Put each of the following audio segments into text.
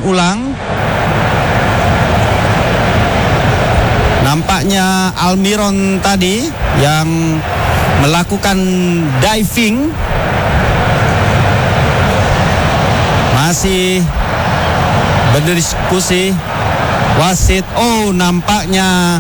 ulang. Nampaknya Almiron tadi yang melakukan diving masih berdiskusi wasit. Oh, nampaknya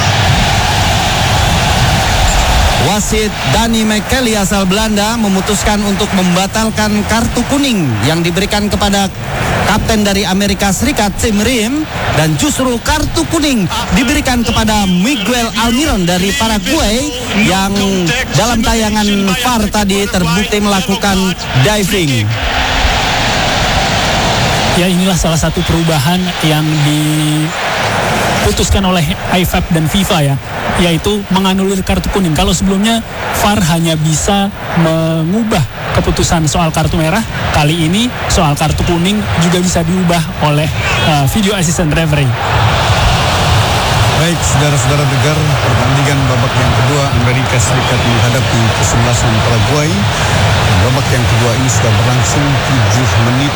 wasit Danny McKelly asal Belanda memutuskan untuk membatalkan kartu kuning yang diberikan kepada kapten dari Amerika Serikat Tim Rim, dan justru kartu kuning diberikan kepada Miguel Almiron dari Paraguay yang dalam tayangan VAR tadi terbukti melakukan diving. Ya, inilah salah satu perubahan yang diputuskan oleh IFAB dan FIFA ya, yaitu menganulir kartu kuning. Kalau sebelumnya VAR hanya bisa mengubah keputusan soal kartu merah, kali ini soal kartu kuning juga bisa diubah oleh video assistant referee. Baik, saudara-saudara dengar, pertandingan babak yang kedua Amerika Serikat menghadapi kesebelasan Paraguay. Babak yang kedua ini sudah berlangsung 7 menit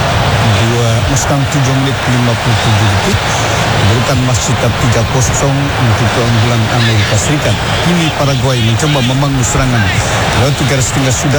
7 menit 57 detik. Kedudukan masih tetap 3-0 untuk keunggulan Amerika Serikat. Kini Paraguay mencoba membangun serangan. Lewat garis tengah sudah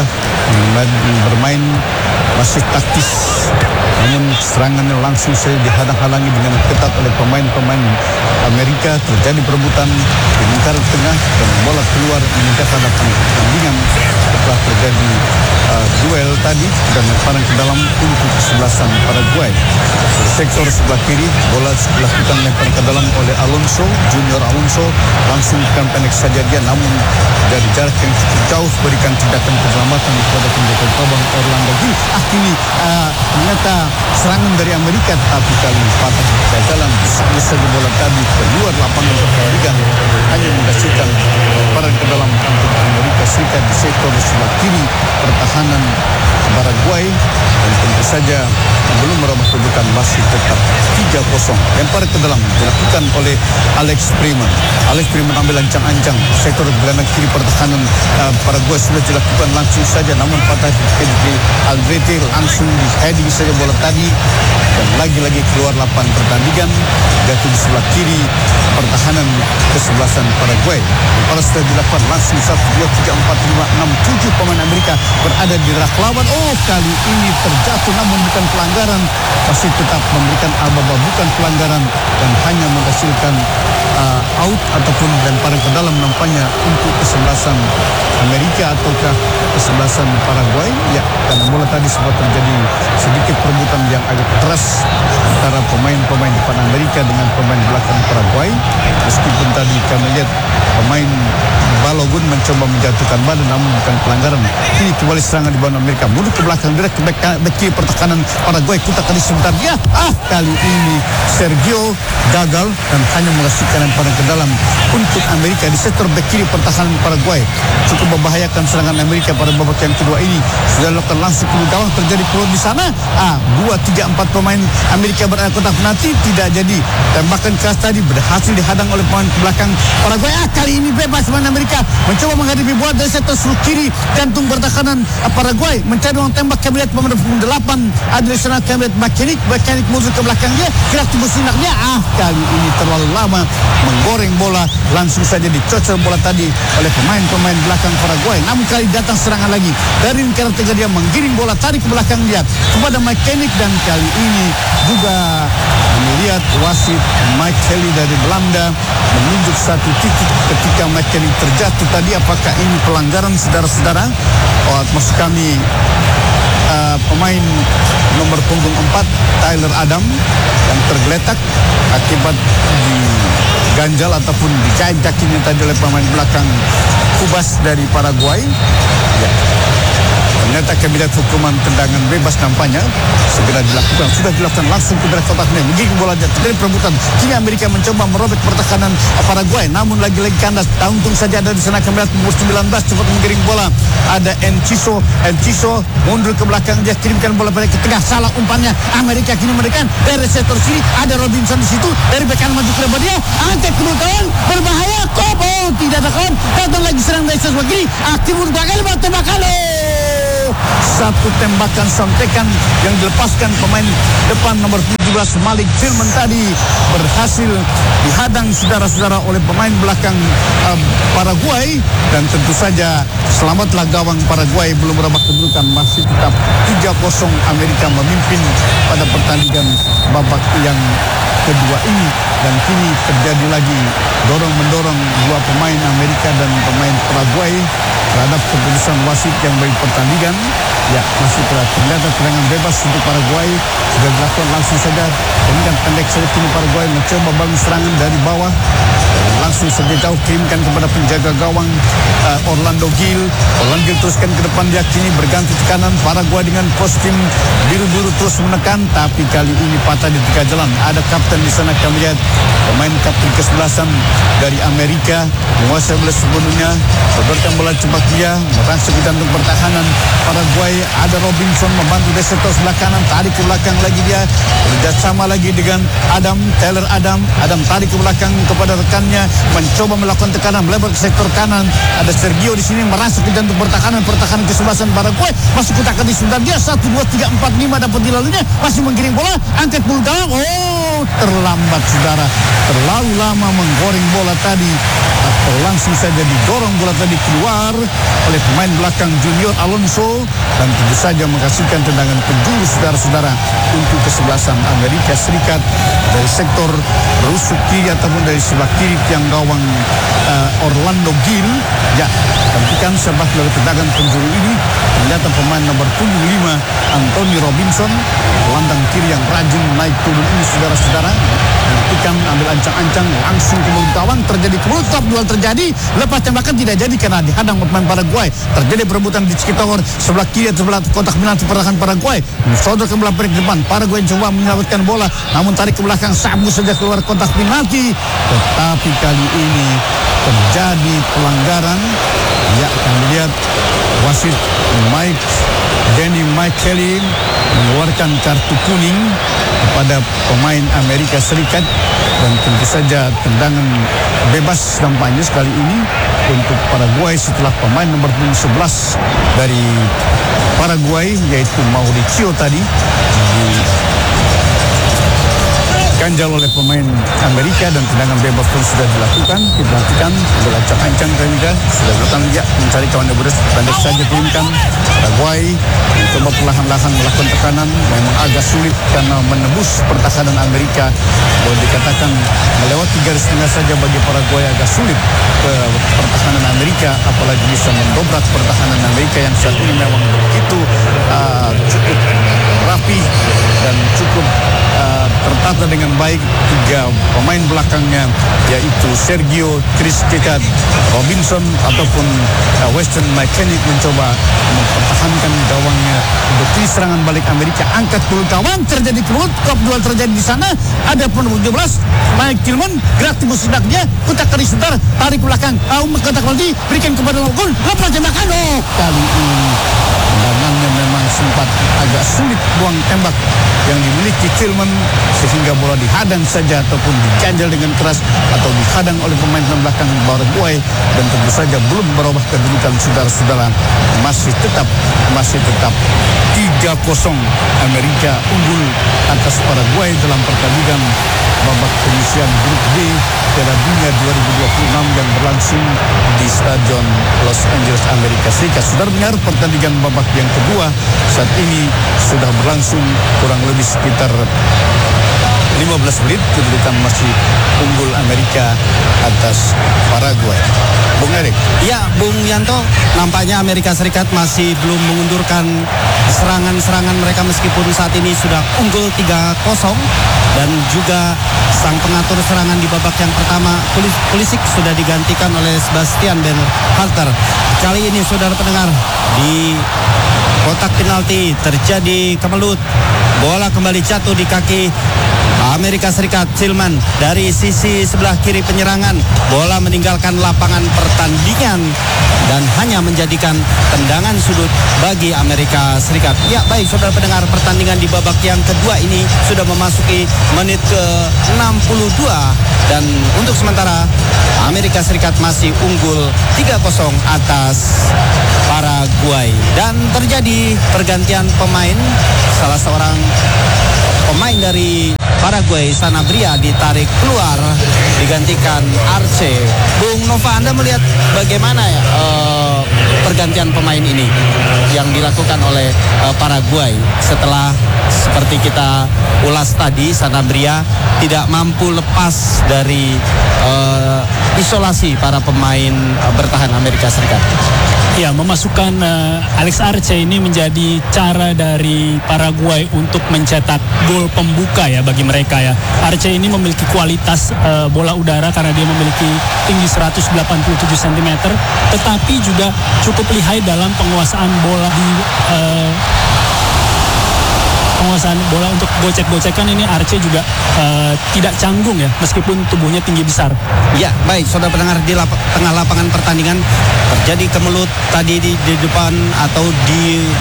bermain masih taktis. Namun serangannya langsung saja dihadang-halangi dengan ketat oleh pemain-pemain Amerika. Terjadi perebutan di lingkaran tengah dan bola keluar meninggalkan pertandingan setelah terjadi duel tadi dan lemparan ke dalam untuk kesebelasan Paraguay. Sektor sebelah kiri, bola dilakukan lemparan ke dalam oleh Alonso, Junior Alonso, langsung pendek saja dia, namun dari jarak yang cukup jauh berikan tindakan keselamatan kepada penjaga gawang Orlando Gil. Kini ternyata serangan dari Amerika, tapi kali ini patah kegagalan. Bisa bola tadi keluar lapangan pertandingan, hanya menghasilkan lemparan ke dalam untuk Amerika Serikat di sektor sebelah kiri pertahanan Paraguay, dan tentu saja belum merubah kedudukan, masih tetap 3-0. Lempar ke dalam dilakukan oleh Alex Freeman. Alex Freeman ambil ancang-ancang sektor gelandang kiri pertahanan Paraguay sudah dilakukan langsung saja, namun patah di Aldrete, langsung di heading saja bola tadi dan lagi-lagi keluar lapangan pertandingan. Jatuh di sebelah kiri pertahanan kesebelasan Paraguay. Lempar sudah dilakukan langsung 1, 2, 3, 4, 5, 6, 7 pemain Amerika berada di rak lawan. Oh, kali ini terjatuh namun bukan pelanggaran, masih tetap memberikan aba-aba bukan pelanggaran dan hanya menghasilkan out ataupun lemparan ke dalam nampaknya untuk kesebelasan Amerika ataukah kesebelasan Paraguay. Ya, karena bola tadi sempat terjadi sedikit perebutan yang agak keras antara pemain-pemain depan Amerika dengan pemain belakang Paraguay. Meskipun tadi kami lihat pemain Balogun mencoba menjatuhkan badan namun bukan pelanggaran. Ini kembali serangan di bawah Amerika, mundur ke belakang direct ke back kiri pertahanan Paraguay. Kutak tadi sebentar ya, kali ini Sergio gagal dan hanya menghasilkan lemparan ke dalam untuk Amerika di sektor back kiri pertahanan Paraguay. Cukup membahayakan serangan Amerika pada babak yang kedua ini. Sudah dilakukan langsung ke gawang, terjadi peluang di sana. 2, 3, 4 pemain Amerika berada kotak penalti, tidak jadi. Tembakan keras tadi berhasil dihadang oleh pemain belakang Paraguay. Kali ini bebas pemain Amerika mencoba menghadapi bola dari sektor seluruh kiri jantung pertahanan Paraguay, mencari ruang tembak. Kami lihat pemain 8 ada di sana, kami lihat mekanik muncul ke belakang dia, gerak tembus sinaknya. Kali ini terlalu lama menggoreng bola, langsung saja dicocol bola tadi oleh pemain-pemain belakang Paraguay. Namun kali datang serangan lagi dari lingkaran tengah, dia menggiring bola tarik ke belakang dia kepada mekanik, dan kali ini juga melihat wasit Mike Kelly dari Belanda menunjuk satu titik ketika mekanik terjatuh tadi. Apakah ini pelanggaran, saudara-saudara? Maksud kami pemain nomor punggung 4 Tyler Adam yang tergeletak akibat diganjal ataupun dicait kakinya tadi oleh pemain belakang Kubas dari Paraguay. Ya. Ternyata kabinet hukuman tendangan bebas nampaknya segera dilakukan. Sudah dilakukan langsung ke dalam kotaknya, menggiring bola terjadi perebutan. Kini Amerika mencoba merobek pertahanan Paraguay, namun lagi-lagi kandas. Untung saja ada di sana kabinet nomor 19 cepat menggiring bola. Ada Enciso mundur ke belakang, dia kirimkan bola balik ke tengah, salah umpannya. Amerika kini memberikan dari sektor sini, ada Robinson di situ, dari bek kanan maju ke depan dia, angkat kedua kawan, berbahaya, tidak ada kawan, datang lagi serang dari sebelah kiri, aktif untuk gagal, tembakan. Satu tembakan sontekan yang dilepaskan pemain depan nomor 17 Malik Tillman tadi berhasil dihadang saudara-saudara oleh pemain belakang Paraguay, dan tentu saja selamatlah gawang Paraguay. Belum berubah kedudukan, masih tetap 3-0 Amerika memimpin pada pertandingan babak yang kedua ini. Dan kini terjadi lagi dorong-mendorong dua pemain Amerika dan pemain Paraguay terhadap keputusan wasit yang bagi pertandingan. Ya, masih ternyata tendangan bebas untuk Paraguay sudah dilakukan langsung saja. Tendangan pendek saja kini Paraguay mencoba bangun serangan dari bawah. Langsung saja jauh kirimkan kepada penjaga gawang Orlando Gil. Orlando Gil teruskan ke depan, dia kini berganti ke kanan. Paraguay dengan kostum biru-biru terus menekan, tapi kali ini patah di tengah jalan. Ada kapten di sana, kami lihat pemain kapten ke-11 dari Amerika menguasai bola sebelumnya, sebarkan bola cepat dia merangsek ke jantung pertahanan Paraguay. Ada Robinson membantu Deseto sebelah kanan, tarik ke belakang lagi dia, kerjasama lagi dengan Taylor Adam tarik ke belakang kepada rekannya, mencoba melakukan tekanan melebar ke sektor kanan. Ada Sergio di sini merasuk ke jantung pertahanan ke-11 Paraguay, masuk kotak di sebentar dia 1, 2, 3, 4, 5 dapat dilaluinya, masih menggiring bola, angkat bulu gawang. Terlambat saudara, terlalu lama menggoreng bola tadi, atau langsung saja didorong bola tadi keluar oleh pemain belakang Junior Alonso, dan tentu saja menghasilkan tendangan penjuru saudara-saudara untuk ke-11 Amerika Serikat dari sektor rusuk kiri ataupun dari sebelah kiri tiang gawang Orlando Gil. Ya, nantikan sebab dari tendangan penjuru ini ternyata pemain nomor 75 Anthony Robinson, gelandang kiri yang rajin naik turun ini saudara-saudara. Nantikan ambil ancang-ancang langsung ke mulut gawang, terjadi top duel terjadi, lepas tembakan tidak jadi karena dihadang pemain Paraguay. Terjadi perebutan di sekitar sebelah kiri atau sebelah kotak penalti pertahanan Paraguay. Sodor ke belah ke depan, Paraguay coba menyelamatkan bola, namun tarik ke belakang, sabu saja keluar kotak penalti. Tetapi kali ini terjadi pelanggaran. Ya, kami lihat wasit Danny Kelly mengeluarkan kartu kuning kepada pemain Amerika Serikat, dan tentu saja tendangan bebas nampaknya sekali ini untuk Paraguay setelah pemain nomor 11 dari Paraguay yaitu Mauricio tadi ganjal oleh pemain Amerika, dan tendangan bebas pun sudah dilakukan. Diperhatikan belancang-ancang juga sudah datang dia mencari kawan yang pendek saja kirimkan. Paraguay mencoba perlahan-lahan melakukan tekanan, memang agak sulit karena menembus pertahanan Amerika. Boleh dikatakan melewati garis tengah saja bagi Paraguay agak sulit ke pertahanan Amerika, apalagi bisa mendobrak pertahanan Amerika yang saat ini memang begitu cukup rapi dan cukup tertata dengan baik. Tiga pemain belakangnya yaitu Sergio, Chris Kekat, Robinson ataupun Weston McKennitt mencoba mempertahankan gawangnya. Untuk serangan balik Amerika, angkat bulu gawang, terjadi top duel terjadi di sana. Ada pun 17 Mike Tillman gerak tembus sedaknya, kotak kali sebentar, tarik belakang, kotak kali berikan kepada gol, lepas tembakan. Kali ini tendangannya memang sempat agak sulit buang tembak yang dimiliki Tillman, sehingga bola dihadang saja ataupun diganjal dengan keras atau dihadang oleh pemain belakang Paraguay, dan tentu saja belum berubah kedudukan saudara-saudara. Masih tetap 3-0 Amerika unggul atas Paraguay dalam pertandingan babak penyisihan grup D Piala Dunia 2026 yang berlangsung di Stadion Los Angeles, Amerika Serikat. Saudara dengar, pertandingan babak yang kedua saat ini sudah berlangsung kurang lebih sekitar 15 menit, kedudukan masih unggul Amerika atas Paraguay. Bung Erik. Ya, Bung Yanto, nampaknya Amerika Serikat masih belum mengundurkan serangan-serangan mereka meskipun saat ini sudah unggul 3-0, dan juga sang pengatur serangan di babak yang pertama Pulisic sudah digantikan oleh Sebastian Berhalter. Kali ini saudara pendengar, di kotak penalti terjadi kemelut, bola kembali jatuh di kaki Amerika Serikat. Tillman dari sisi sebelah kiri penyerangan, bola meninggalkan lapangan pertandingan dan hanya menjadikan tendangan sudut bagi Amerika Serikat. Ya baik saudara pendengar, pertandingan di babak yang kedua ini sudah memasuki menit ke 62 dan untuk sementara Amerika Serikat masih unggul 3-0 atas Paraguay. Dan terjadi pergantian pemain, salah seorang pemain dari Paraguay, Sanabria, ditarik keluar digantikan Arce. Bung Nova, Anda melihat bagaimana ya pergantian pemain ini yang dilakukan oleh Paraguay setelah seperti kita ulas tadi, Sanabria tidak mampu lepas dari isolasi para pemain bertahan Amerika Serikat. Ya, memasukkan Alex Arce ini menjadi cara dari Paraguay untuk mencetak gol pembuka ya bagi mereka ya. Arce ini memiliki kualitas bola udara karena dia memiliki tinggi 187 cm, tetapi juga cukup lihai dalam penguasaan bola di penguasaan bola untuk gocek-gocekan. Ini Arce juga tidak canggung ya, meskipun tubuhnya tinggi besar. Ya, baik saudara pendengar, di tengah lapangan pertandingan terjadi kemelut tadi di depan atau di